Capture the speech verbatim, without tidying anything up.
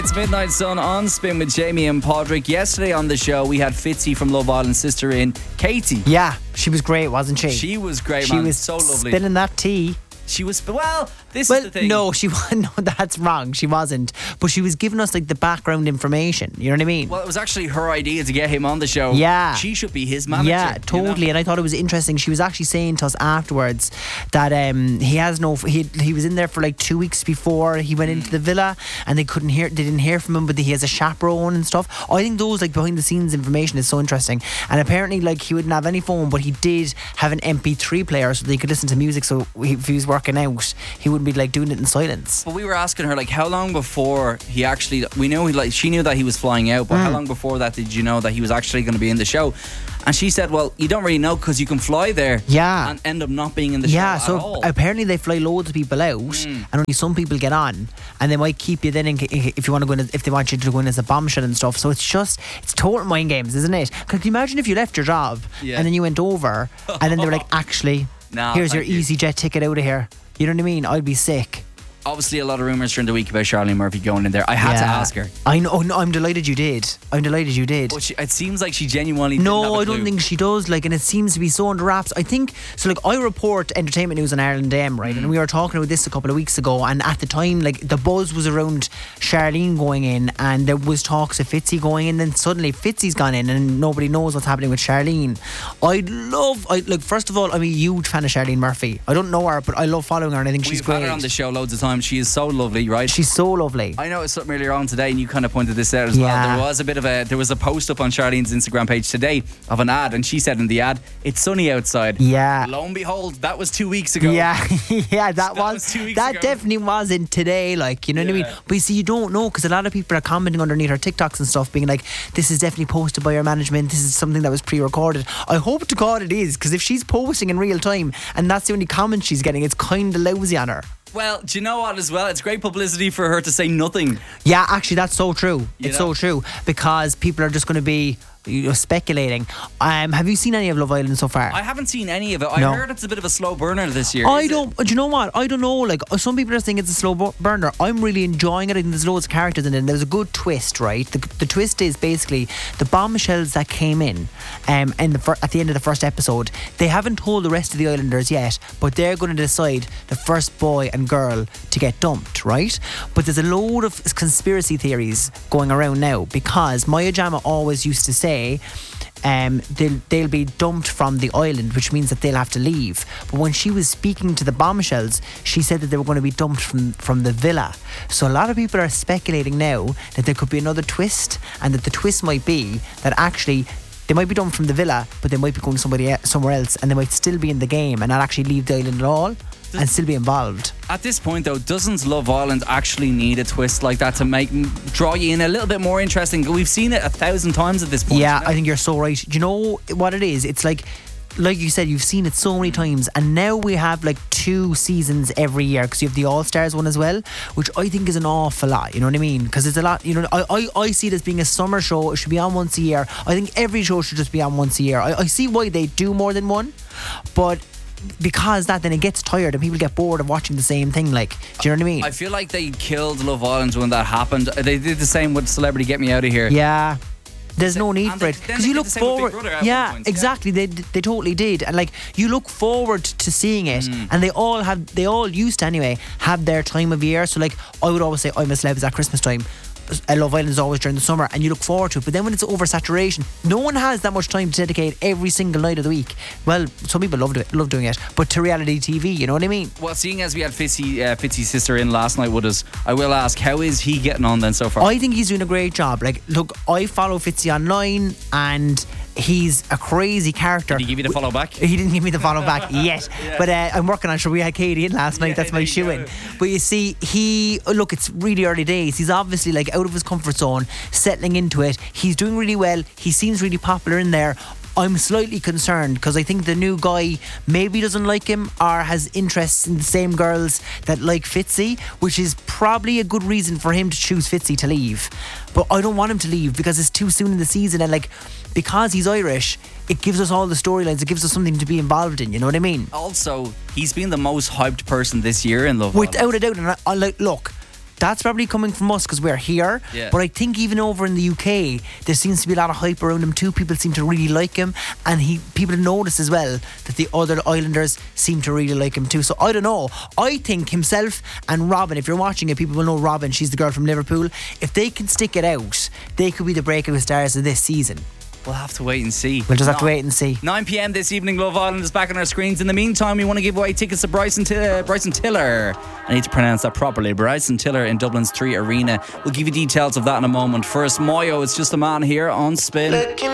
It's Midnight Sun on Spin with Jamie and Padraig. Yesterday on the show, we had Fitzy from Love Island sister in, Katie. Yeah, she was great, wasn't she? She was great, she man. was so lovely. spilling that tea. She was, well, this well, is the thing. No, she no, that's wrong. She wasn't. But she was giving us like the background information. You know what I mean? Well, it was actually her idea to get him on the show. Yeah. She should be his manager. Yeah, totally. You know? And I thought it was interesting. She was actually saying to us afterwards that um, he has no. He he was in there for like two weeks before he went mm. into the villa, and they couldn't hear. They didn't hear from him, but he has a chaperone and stuff. I think those like behind the scenes information is so interesting. And apparently, like he wouldn't have any phone, but he did have an M P three player so that he could listen to music. So if he was working out, he wouldn't be like doing it in silence. But we were asking her like, how long before he actually? We know he like she knew that he was flying out, but mm. how long before that did you know that he was actually going to be in the show? And she said, well, you don't really know because you can fly there yeah. and end up not being in the yeah, show so at all. Apparently they fly loads of people out mm. and only some people get on, and they might keep you then in, if you want to go in, if they want you to go in as a bombshell and stuff. So it's just, it's total mind games, isn't it? Because you imagine if you left your job yeah. and then you went over and then they were like, actually, no, here's your you. EasyJet ticket out of here. You know what I mean? I'd be sick. Obviously a lot of rumours during the week about Charlene Murphy going in there. I had yeah. to ask her. I know. No, I'm delighted you did. I'm delighted you did. But she, it seems like she genuinely no, didn't have a I don't clue. think she does. Like, and it seems to be so under wraps. I think so. Like, I report entertainment news on Ireland A M, right? Mm. And we were talking about this a couple of weeks ago. And at the time, like, the buzz was around Charlene going in, and there was talks of Fitzy going in. Then suddenly Fitzy's gone in, and nobody knows what's happening with Charlene. I love. I like. First of all, I'm a huge fan of Charlene Murphy. I don't know her, but I love following her, and I think We've she's great. We've had her on the show loads of times. She is so lovely. Right, she's so lovely. I noticed something earlier on today, and you kind of pointed this out as yeah. well. There was a bit of a there was a post up on Charlene's Instagram page today of an ad, and she said in the ad, "It's sunny outside." Yeah. Lo and behold, that was two weeks ago. Yeah, yeah, that, that was, was two weeks that ago. definitely wasn't today. Like, you know yeah. what I mean? But you see, you don't know because a lot of people are commenting underneath her TikToks and stuff, being like, "This is definitely posted by your management. This is something that was pre-recorded." I hope to God it is, because if she's posting in real time and that's the only comment she's getting, it's kind of lousy on her. Well, do you know what as well? It's great publicity for her to say nothing. Yeah, actually, that's so true. You it's know? so true, because people are just going to be, you know, speculating. Um, have you seen any of Love Island so far? I haven't seen any of it. I no. heard it's a bit of a slow burner this year. I don't. It? Do you know what? I don't know. Like, some people are saying it's a slow bu- burner. I'm really enjoying it. I think there's loads of characters in it. And there's a good twist, right? The, the twist is basically the bombshells that came in, um, in the fir- at the end of the first episode. They haven't told the rest of the islanders yet, but they're going to decide the first boy and girl to get dumped, right? But there's a load of conspiracy theories going around now, because Maya Jama always used to say Um, they'll, they'll be dumped from the island, which means that they'll have to leave. But when she was speaking to the bombshells, she said that they were going to be dumped from, from the villa. So a lot of people are speculating now that there could be another twist, and that the twist might be that actually they might be dumped from the villa, but they might be going somebody somewhere else, and they might still be in the game and not actually leave the island at all. And still be involved. At this point though, doesn't Love Island actually need a twist like that to make draw you in a little bit more interesting? We've seen it a thousand times at this point. Yeah, you know? I think you're so right. Do you know what it is? It's like like you said, you've seen it so many times, and now we have like two seasons every year, because you have the All-Stars one as well, which I think is an awful lot, you know what I mean? Because it's a lot, you know, I, I, I see it as being a summer show. It should be on once a year. I think every show should just be on once a year. I, I see why they do more than one, but because that then it gets tired and people get bored of watching the same thing. Like, do you know what I mean? I feel like they killed Love Island when that happened. They did the same with Celebrity Get Me Out of Here. Yeah, there's no need and for they, it, because you look forward. Yeah, point, exactly. Yeah. They they totally did, and like you look forward to seeing it, mm. and they all have they all used to anyway have their time of year. So like I would always say, I'm a celeb is at Christmas time. I Love Island is always during the summer, and you look forward to it. But then when it's oversaturation, no one has that much time to dedicate every single night of the week. Well, some people love it, love doing it, but to reality T V, you know what I mean? Well, seeing as we had Fitzy, uh, Fitzy's sister in last night with us, I will ask, how is he getting on then so far? I think he's doing a great job. Like, look, I follow Fitzy online, and he's a crazy character. Did he give you the follow back? He didn't give me the follow back yet, yeah. But uh, I'm working on it. Sure, we had Katie in last night. Yeah, that's my shoe in. But you see, he look, it's really early days. He's obviously like out of his comfort zone, settling into it. He's doing really well. He seems really popular in there. I'm slightly concerned because I think the new guy maybe doesn't like him or has interests in the same girls that like Fitzy, which is probably a good reason for him to choose Fitzy to leave. But I don't want him to leave because it's too soon in the season, and like because he's Irish, it gives us all the storylines. It gives us something to be involved in. You know what I mean? Also, he's been the most hyped person this year in Love Island. Without Island. a doubt. And I, I like look. that's probably coming from us because we're here. Yeah. But I think even over in the U K, there seems to be a lot of hype around him too. People seem to really like him, and he people notice as well that the other Islanders seem to really like him too. So I don't know. I think himself and Robin, if you're watching it, people will know Robin. She's the girl from Liverpool. If they can stick it out, they could be the breakout stars of this season. We'll have to wait and see. We'll just have to wait and see. nine p.m. this evening, Love Island is back on our screens. In the meantime, we want to give away tickets to Bryson, T- uh, Bryson Tiller. I need to pronounce that properly. Bryson Tiller in Dublin's Three Arena. We'll give you details of that in a moment. First, Moyo, It's Just a Man here on Spin.